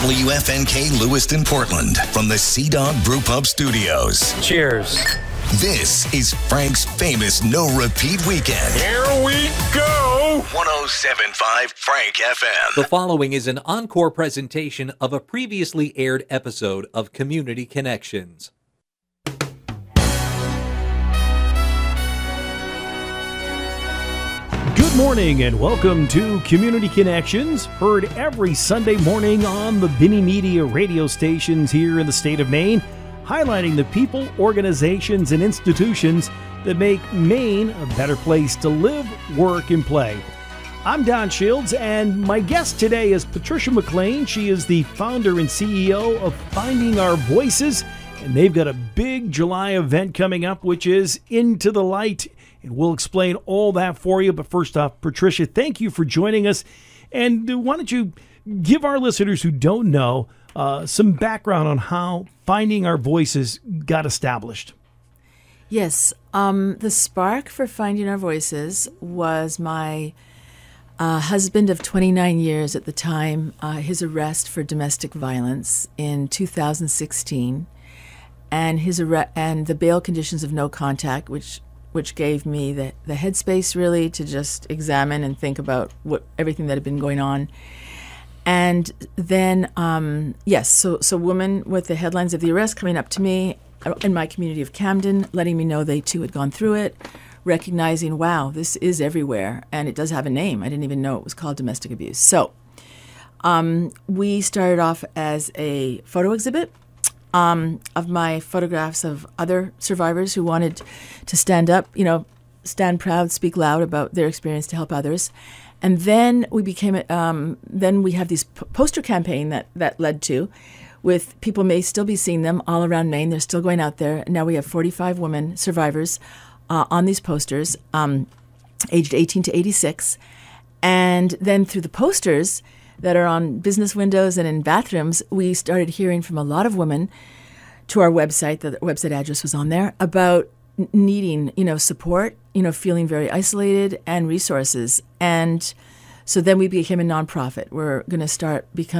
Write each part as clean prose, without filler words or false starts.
WFNK Lewiston, Portland, from the Sea Dog Brew Pub Studios. Cheers. This is Frank's famous No Repeat Weekend. Here we go. 107.5 Frank FM. The following is an encore presentation of a previously aired episode of Community Connections. Good morning and welcome to Community Connections, heard every Sunday morning on the Binny Media radio stations here in the state of Maine, highlighting the people, organizations, and institutions that make Maine a better place to live, work, and play. I'm Don Shields, and my guest today is Patricia McLean. She is the founder and CEO of Finding Our Voices, and they've got a big July event coming up, which is Into the Light. And we'll explain all that for you. But first off, Patricia, thank you for joining us. And why don't you give our listeners who don't know some background on how Finding Our Voices got established? Yes. The spark for Finding Our Voices was my husband of 29 years at the time, his arrest for domestic violence in 2016, and and the bail conditions of no contact, which gave me the headspace really to just examine and think about everything that had been going on. And then, so women with the headlines of the arrest coming up to me in my community of Camden, letting me know they too had gone through it, recognizing, wow, this is everywhere, and it does have a name. I didn't even know it was called domestic abuse. So we started off as a photo exhibit of my photographs of other survivors who wanted to stand up, stand proud, speak loud about their experience to help others. And then we became, then we have these poster campaign that led to, with people may still be seeing them all around Maine. They're still going out there. Now we have 45 women survivors on these posters, aged 18 to 86. And then through the posters that are on business windows and in bathrooms, we started hearing from a lot of women to our website, the website address was on there, about needing, support, feeling very isolated and resources. And so then we became a nonprofit. We're going to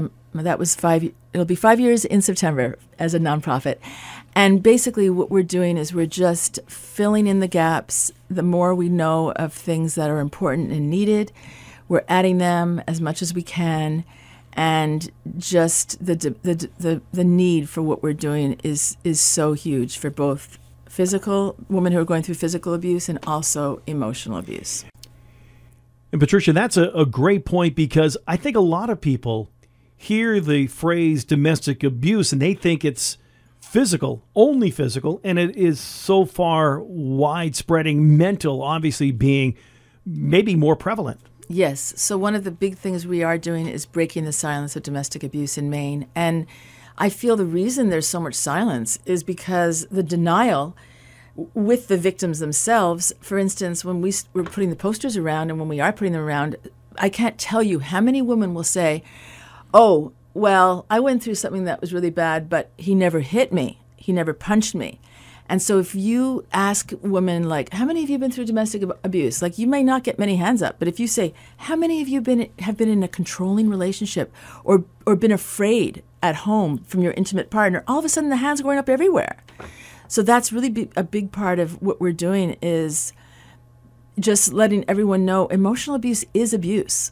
it'll be 5 years in September as a nonprofit. And basically what we're doing is we're just filling in the gaps. The more we know of things that are important and needed, we're adding them as much as we can, and just the need for what we're doing is so huge for both women who are going through physical abuse and also emotional abuse. And Patricia, that's a great point, because I think a lot of people hear the phrase domestic abuse and they think it's physical, only physical, and it is so far widespreading, mental obviously being maybe more prevalent. Yes. So one of the big things we are doing is breaking the silence of domestic abuse in Maine. And I feel the reason there's so much silence is because the denial with the victims themselves. For instance, when we're putting the posters around, and when we are putting them around, I can't tell you how many women will say, oh, well, I went through something that was really bad, but he never hit me. He never punched me. And so if you ask women, like, how many of you have been through domestic abuse? Like, you may not get many hands up, but if you say, how many of you have been in a controlling relationship or been afraid at home from your intimate partner, all of a sudden the hands are going up everywhere. So that's really a big part of what we're doing, is just letting everyone know emotional abuse is abuse.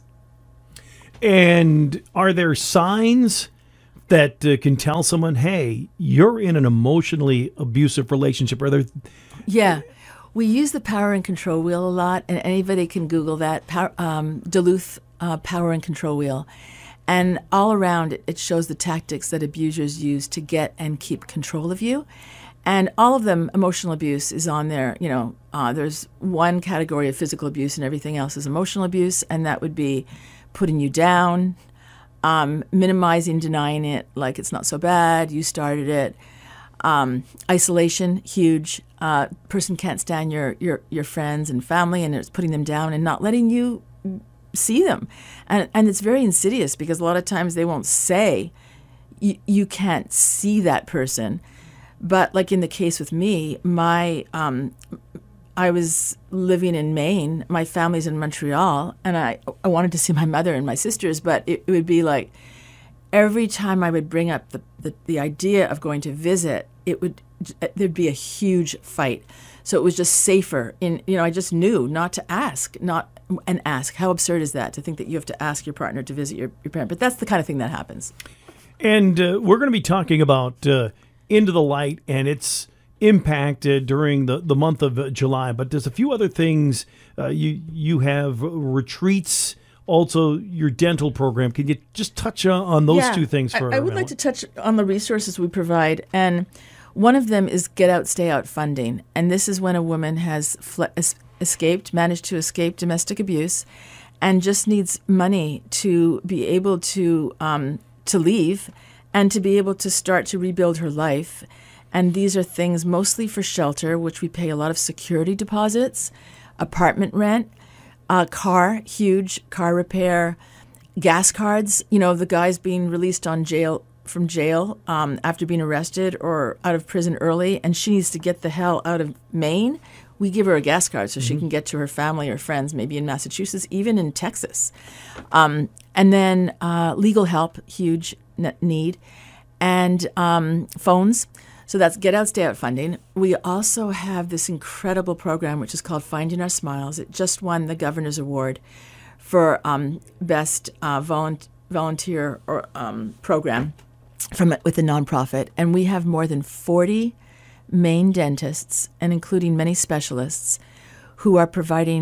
And are there signs that can tell someone, hey, you're in an emotionally abusive relationship? Yeah. We use the power and control wheel a lot, and anybody can Google that, Duluth power and control wheel. And all around it shows the tactics that abusers use to get and keep control of you. And all of them, emotional abuse is on there. There's one category of physical abuse and everything else is emotional abuse, and that would be putting you down, minimizing, denying it, like it's not so bad, you started it. Isolation, huge. Person can't stand your friends and family, and it's putting them down and not letting you see them. And it's very insidious, because a lot of times they won't say you can't see that person. But like in the case with me, I was living in Maine. My family's in Montreal, and I wanted to see my mother and my sisters, but it would be like every time I would bring up the idea of going to visit, there'd be a huge fight. So it was just safer I just knew not to ask, ask. How absurd is that, to think that you have to ask your partner to visit your parent? But that's the kind of thing that happens. And we're going to be talking about Into the Light and its impact during the month of July. But there's a few other things. You have retreats, also your dental program. Can you just touch on those two things for I would like to touch on the resources we provide. And one of them is Get Out, Stay Out funding. And this is when a woman has managed to escape domestic abuse and just needs money to be able to leave and to be able to start to rebuild her life. And these are things mostly for shelter, which we pay a lot of security deposits, apartment rent, huge car repair, gas cards. The guys being released from jail after being arrested or out of prison early, and she needs to get the hell out of Maine. We give her a gas card so she can get to her family or friends, maybe in Massachusetts, even in Texas. And then legal help, huge need, and phones. So that's Get Out, Stay Out funding. We also have this incredible program, which is called Finding Our Smiles. It just won the Governor's Award for best volunteer or program with a nonprofit. And we have more than 40 Maine dentists, and including many specialists, who are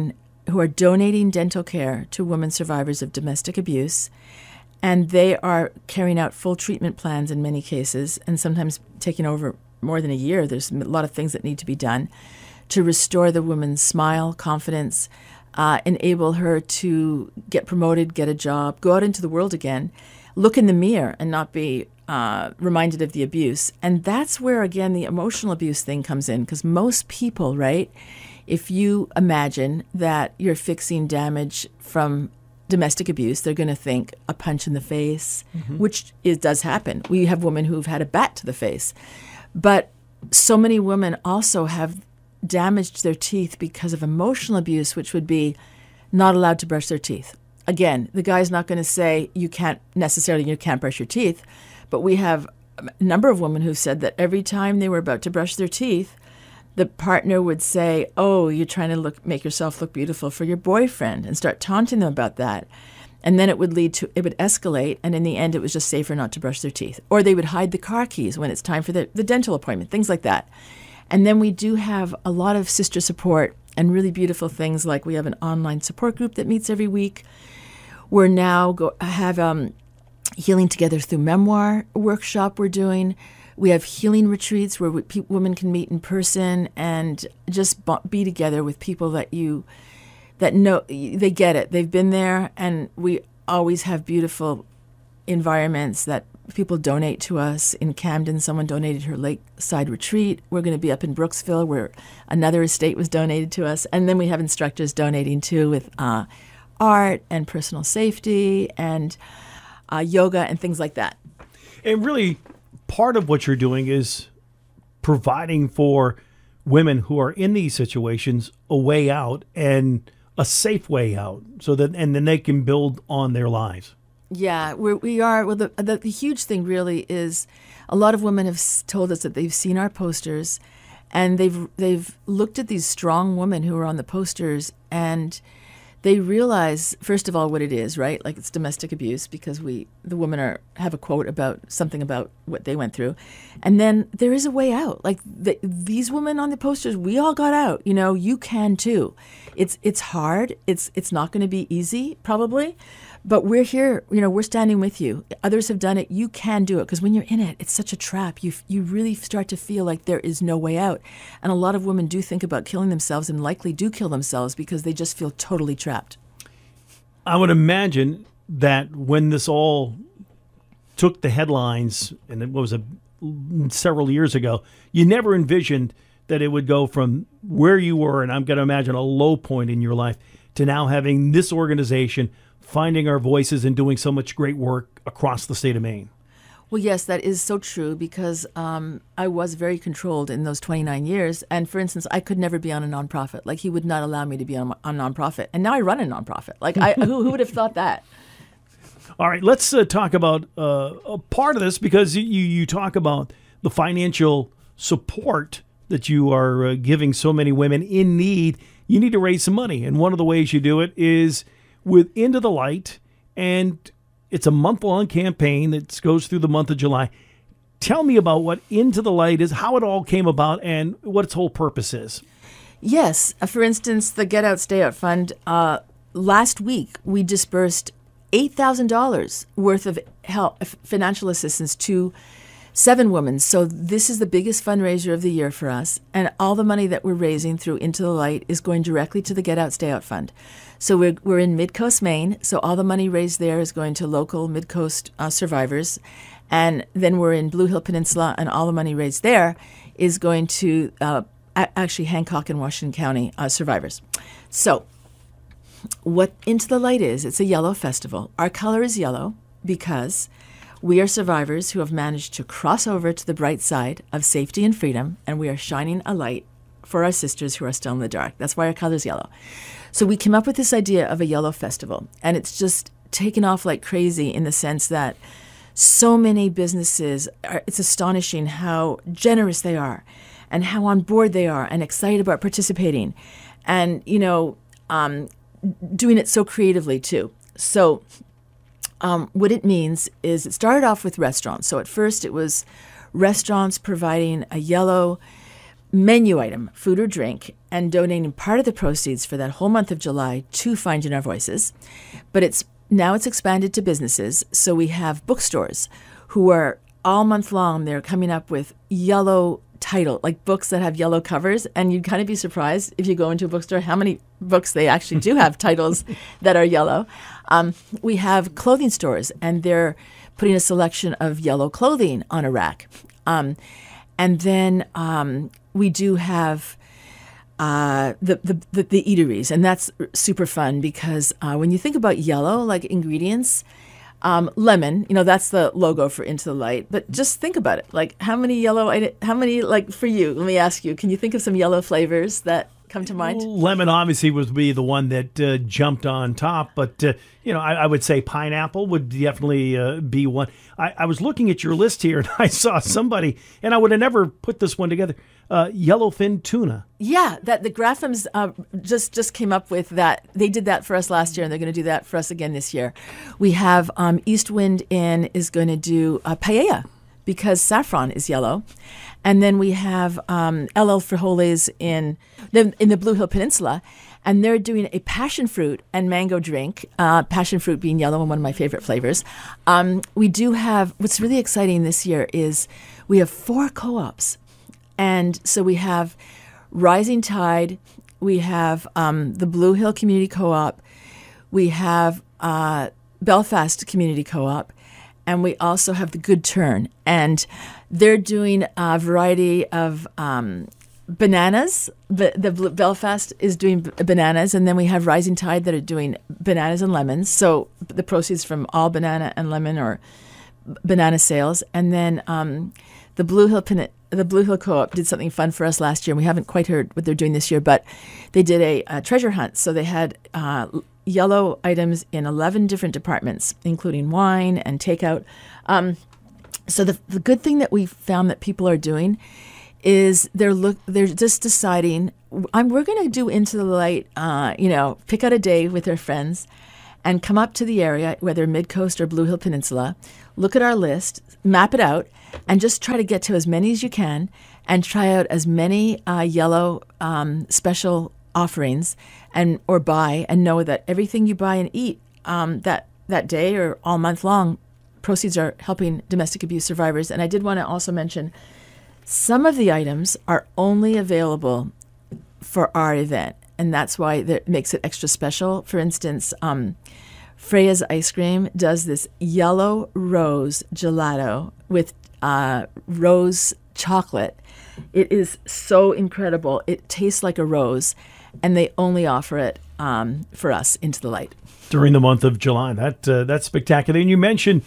donating dental care to women survivors of domestic abuse. And they are carrying out full treatment plans in many cases, and sometimes taking over more than a year. There's a lot of things that need to be done to restore the woman's smile, confidence, enable her to get promoted, get a job, go out into the world again, look in the mirror and not be reminded of the abuse. And that's where, again, the emotional abuse thing comes in, because most people, right, if you imagine that you're fixing damage from domestic abuse, they're going to think a punch in the face, which does happen. We have women who've had a bat to the face. But so many women also have damaged their teeth because of emotional abuse, which would be not allowed to brush their teeth. Again, the guy's not going to say you can't brush your teeth, but we have a number of women who've said that every time they were about to brush their teeth, the partner would say, "Oh, you're trying to make yourself look beautiful for your boyfriend," and start taunting them about that. And then it would escalate, and in the end, it was just safer not to brush their teeth. Or they would hide the car keys when it's time for the dental appointment, things like that. And then we do have a lot of sister support and really beautiful things, like we have an online support group that meets every week. We're now have Healing Together Through Memoir workshop we're doing. We have healing retreats where women can meet in person and just be together with people that know they get it. They've been there, and we always have beautiful environments that people donate to us. In Camden, someone donated her lakeside retreat. We're going to be up in Brooksville, where another estate was donated to us. And then we have instructors donating too, with art and personal safety and yoga and things like that. And really, part of what you're doing is providing for women who are in these situations a way out, and a safe way out, and then they can build on their lives. Yeah, we are. Well, the huge thing really is a lot of women have told us that they've seen our posters, and they've looked at these strong women who are on the posters, and they realize, first of all, what it is, right? Like, it's domestic abuse, because the women have a quote about something about what they went through. And then there is a way out. Like, these women on the posters, we all got out. You can too. It's hard. It's not going to be easy, probably. But we're here, we're standing with you. Others have done it. You can do it, because when you're in it, it's such a trap. You really start to feel like there is no way out. And a lot of women do think about killing themselves, and likely do kill themselves, because they just feel totally trapped. I would imagine that when this all took the headlines, and it was several years ago, you never envisioned that it would go from where you were, and I'm going to imagine a low point in your life, to now having this organization, Finding Our Voices, and doing so much great work across the state of Maine. Well, yes, that is so true, because I was very controlled in those 29 years. And for instance, I could never be on a nonprofit. Like, he would not allow me to be on a nonprofit. And now I run a nonprofit. Like, who would have thought that? All right, let's talk about a part of this, because you talk about the financial support that you are giving so many women in need. You need to raise some money, and one of the ways you do it is with Into the Light, and it's a month-long campaign that goes through the month of July. Tell me about what Into the Light is, how it all came about, and what its whole purpose is. Yes. For instance, the Get Out, Stay Out Fund, last week we dispersed $8,000 worth of financial assistance to 7 women. So this is the biggest fundraiser of the year for us. And all the money that we're raising through Into the Light is going directly to the Get Out, Stay Out Fund. So we're in Midcoast, Maine. So all the money raised there is going to local Midcoast survivors. And then we're in Blue Hill Peninsula, and all the money raised there is going to actually Hancock and Washington County survivors. So what Into the Light is, it's a yellow festival. Our color is yellow because we are survivors who have managed to cross over to the bright side of safety and freedom, and we are shining a light for our sisters who are still in the dark. That's why our color is yellow. So we came up with this idea of a yellow festival, and it's just taken off like crazy in the sense that so many businesses, it's astonishing how generous they are and how on board they are and excited about participating. And, doing it so creatively too. So what it means is it started off with restaurants. So at first it was restaurants providing a yellow menu item, food or drink, and donating part of the proceeds for that whole month of July to Finding Our Voices. But now it's expanded to businesses. So we have bookstores who are all month long, they're coming up with yellow title, like books that have yellow covers, and you'd kind of be surprised if you go into a bookstore how many books they actually do have titles that are yellow. We have clothing stores, and they're putting a selection of yellow clothing on a rack. And then we do have the eateries, and that's super fun because when you think about yellow, like ingredients, lemon, that's the logo for Into the Light. But just think about it. Like how many, like for you, let me ask you, can you think of some yellow flavors that come to mind? Lemon obviously would be the one that jumped on top. But, I would say pineapple would definitely be one. I was looking at your list here and I saw somebody, and I would have never put this one together, yellowfin tuna. Yeah, that the Graffams just came up with that. They did that for us last year, and they're going to do that for us again this year. We have East Wind Inn is going to do paella because saffron is yellow. And then we have LL Frijoles in the Blue Hill Peninsula, and they're doing a passion fruit and mango drink, passion fruit being yellow and one of my favorite flavors. We do have, what's really exciting this year is we have 4 co-ops. And so we have Rising Tide, we have the Blue Hill Community Co-op, we have Belfast Community Co-op, and we also have the Good Turn. And they're doing a variety of bananas. The Belfast is doing bananas, and then we have Rising Tide that are doing bananas and lemons. So the proceeds from all banana and lemon or banana sales. And then the Blue Hill Co-op did something fun for us last year, and we haven't quite heard what they're doing this year, but they did a treasure hunt. So they had yellow items in 11 different departments, including wine and takeout. So the good thing that we found that people are doing is they're just deciding, we're going to do Into the Light, pick out a day with their friends and come up to the area, whether Midcoast or Blue Hill Peninsula, look at our list, map it out, and just try to get to as many as you can and try out as many yellow special offerings or buy, and know that everything you buy and eat that day or all month long, proceeds are helping domestic abuse survivors. And I did want to also mention some of the items are only available for our event, and that's why that makes it extra special. For instance, Freya's Ice Cream does this yellow rose gelato with rose chocolate. It is so incredible. It tastes like a rose, and they only offer it for us, Into the Light. During the month of July. That's spectacular. And you mentioned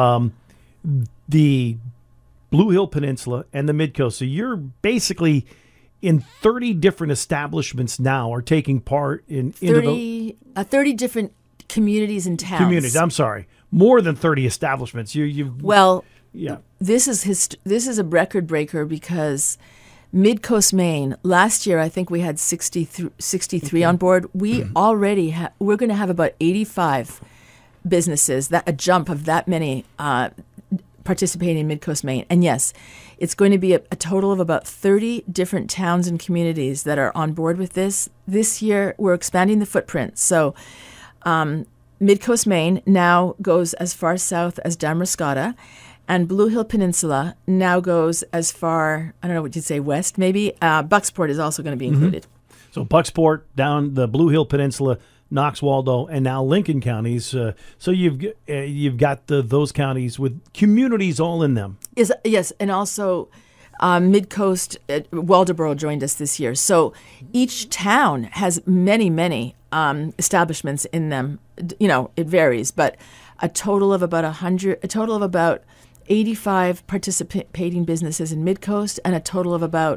the Blue Hill Peninsula and the Midcoast. So you're basically in 30 different establishments now are taking part in 30 different communities and towns. I'm sorry. more than 30 establishments. Well, yeah. This is a record breaker because Midcoast Maine, last year I think we had 63 on board. We already we're going to have about 85 businesses, a jump of that many participating in Midcoast Maine. And yes, it's going to be a total of about 30 different towns and communities that are on board with this. This year we're expanding the footprint. So Midcoast Maine now goes as far south as Damariscotta, and Blue Hill Peninsula now goes as far, I don't know what you'd say, west maybe. Bucksport is also going to be included. So Bucksport, down the Blue Hill Peninsula, Knox, Waldo, and now Lincoln counties. So you've got those counties with communities all in them. Yes, and also Midcoast, Waldoboro joined us this year. So each town has many establishments in them. You know, it varies, but a total of about 85 participating businesses in Midcoast, and a total of about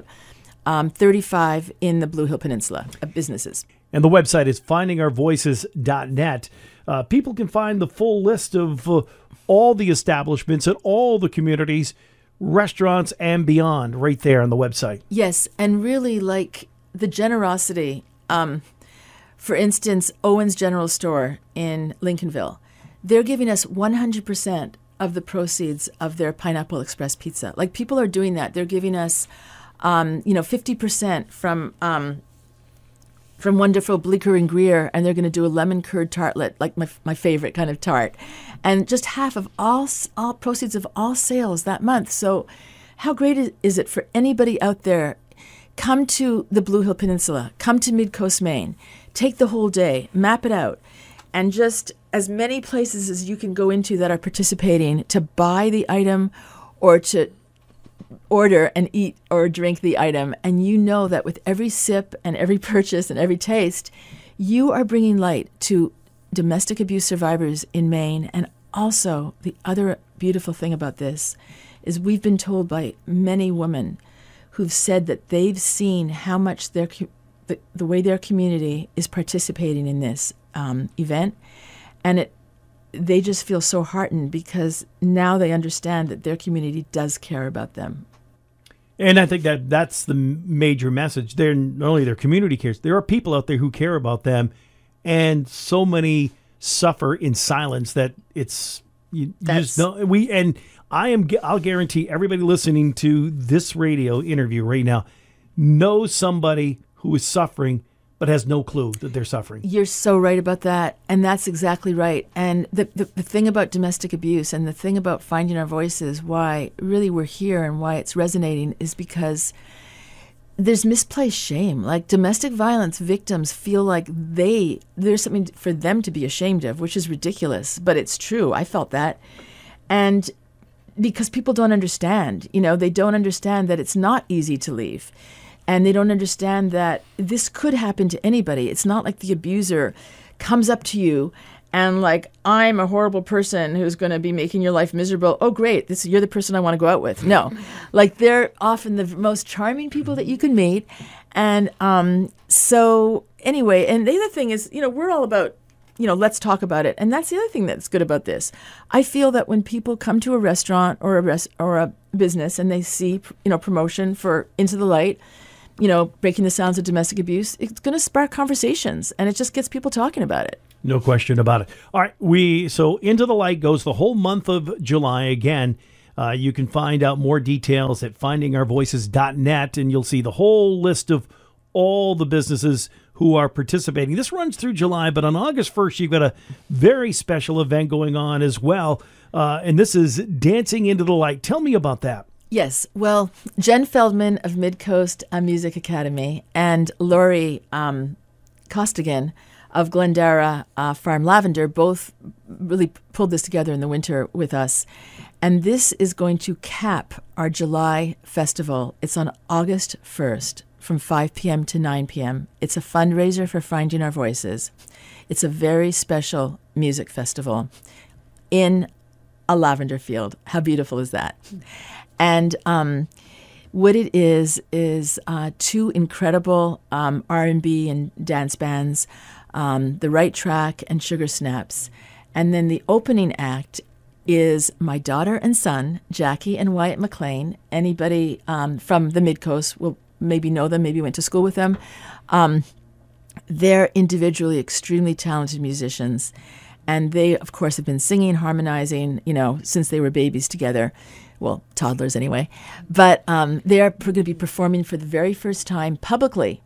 35 in the Blue Hill Peninsula of businesses. And the website is findingourvoices.net. People can find the full list of all the establishments and all the communities, restaurants and beyond, right there on the website. Yes, and really like the generosity. For instance, Owen's General Store in Lincolnville, they're giving us 100% of the proceeds of their Pineapple Express pizza. Like, people are doing that. They're giving us, 50% from Wonderful Bleecker and Greer, and they're going to do a lemon curd tartlet, like my favorite kind of tart, and just half of all proceeds of all sales that month. So, how great is it for anybody out there? Come to the Blue Hill Peninsula. Come to Midcoast Maine. Take the whole day. Map it out. And just as many places as you can go into that are participating to buy the item or to order and eat or drink the item. And you know that with every sip and every purchase and every taste, you are bringing light to domestic abuse survivors in Maine. And also, the other beautiful thing about this is we've been told by many women who've said that they've seen how much the way their community is participating in this event, and they just feel so heartened because now they understand that their community does care about them. And I think that's the major message. Not only their community cares, there are people out there who care about them, and so many suffer in silence that I'll guarantee everybody listening to this radio interview right now knows somebody who is suffering but has no clue that they're suffering. You're so right about that, and that's exactly right. And the thing about domestic abuse and the thing about finding our voices, why really we're here and why it's resonating, is because there's misplaced shame. Like, domestic violence victims feel like there's something for them to be ashamed of, which is ridiculous, but it's true. I felt that. And because people don't understand, they don't understand that it's not easy to leave. And they don't understand that this could happen to anybody. It's not like the abuser comes up to you and like, I'm a horrible person who's going to be making your life miserable. Oh, great. You're the person I want to go out with. No, like, they're often the most charming people that you can meet. And so anyway, and the other thing is, we're all about, let's talk about it. And that's the other thing that's good about this. I feel that when people come to a restaurant or a business and they see, promotion for Into the Light, breaking the sounds of domestic abuse, it's going to spark conversations, and it just gets people talking about it. No question about it. All right, so Into the Light goes the whole month of July. Again, you can find out more details at findingourvoices.net, and you'll see the whole list of all the businesses who are participating. This runs through July, but on August 1st, you've got a very special event going on as well, and this is Dancing Into the Light. Tell me about that. Yes. Well, Jen Feldman of Midcoast Music Academy and Lori Costigan of Glendara Farm Lavender both really pulled this together in the winter with us. And this is going to cap our July festival. It's on August 1st from 5 p.m. to 9 p.m. It's a fundraiser for Finding Our Voices. It's a very special music festival in a lavender field. How beautiful is that? And what it is two incredible R&B and dance bands, The Right Track and Sugar Snaps. And then the opening act is my daughter and son, Jackie and Wyatt McLean. Anybody from the Midcoast will maybe know them, maybe went to school with them. They're individually extremely talented musicians. And they, of course, have been singing, harmonizing, since they were babies together. Well, toddlers anyway. But they are going to be performing for the very first time publicly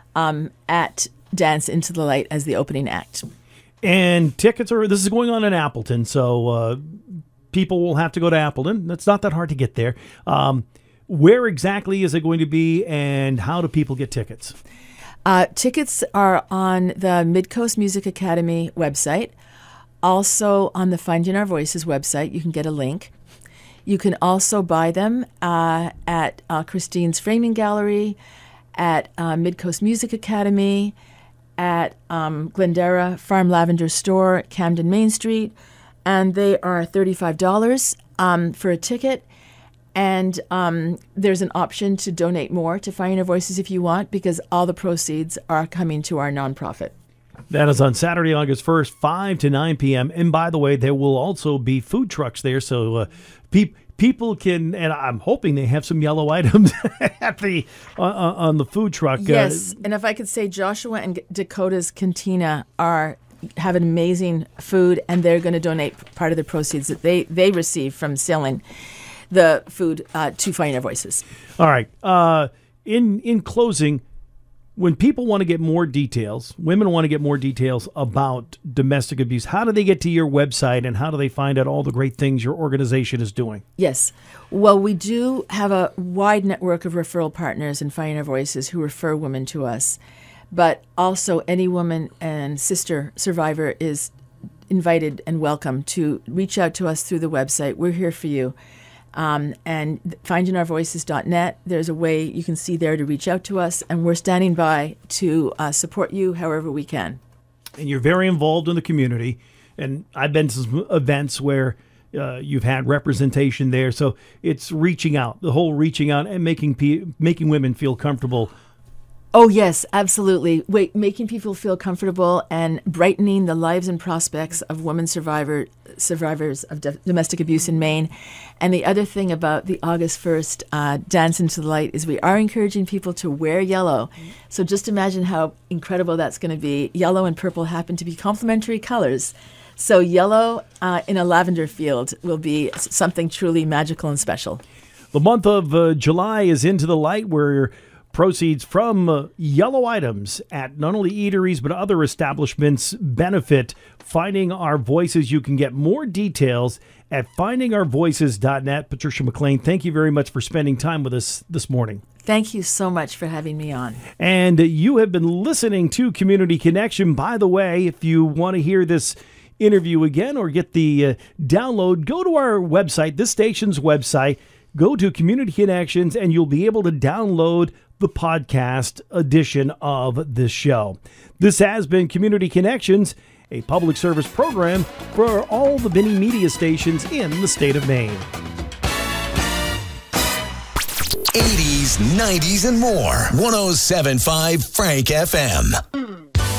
at Dance Into the Light as the opening act. And tickets this is going on in Appleton, so people will have to go to Appleton. That's not that hard to get there. Where exactly is it going to be, and how do people get tickets? Tickets are on the Midcoast Music Academy website. Also on the Finding Our Voices website, you can get a link. You can also buy them at Christine's Framing Gallery, at Midcoast Music Academy, at Glendera Farm Lavender Store, Camden Main Street, and they are $35 for a ticket. And there's an option to donate more to Finding Our Voices if you want, because all the proceeds are coming to our nonprofit. That is on Saturday, August 1st, 5 to 9 p.m. And by the way, there will also be food trucks there, so people can, and I'm hoping they have some yellow items at on the food truck. Yes, and if I could say, Joshua and Dakota's Cantina have an amazing food, and they're going to donate part of the proceeds that they receive from selling the food to Finding Our Voices. All right. In closing, when people want to get more details, women want to get more details about domestic abuse, how do they get to your website, and how do they find out all the great things your organization is doing? Yes. Well, we do have a wide network of referral partners in Finding Our Voices who refer women to us. But also any woman and sister survivor is invited and welcome to reach out to us through the website. We're here for you. And findingourvoices.net, there's a way you can see there to reach out to us, and we're standing by to support you however we can. And you're very involved in the community, and I've been to some events where you've had representation there, so it's reaching out, the whole reaching out and making women feel comfortable. Oh, yes, absolutely. Making people feel comfortable and brightening the lives and prospects of women survivors of domestic abuse in Maine. And the other thing about the August 1st Dance Into the Light is we are encouraging people to wear yellow. So just imagine how incredible that's going to be. Yellow and purple happen to be complementary colors. So yellow in a lavender field will be something truly magical and special. The month of July is Into the Light, where proceeds from yellow items at not only eateries but other establishments benefit Finding Our Voices. You can get more details at findingourvoices.net. Patricia McLean, thank you very much for spending time with us this morning. Thank you so much for having me on. And you have been listening to Community Connection. By the way, if you want to hear this interview again or get the download, go to our website, this station's website. Go to Community Connections, and you'll be able to download the podcast edition of this show. This has been Community Connections, a public service program for all the Benny Media stations in the state of Maine. 80s, 90s, and more. 107.5 Frank FM.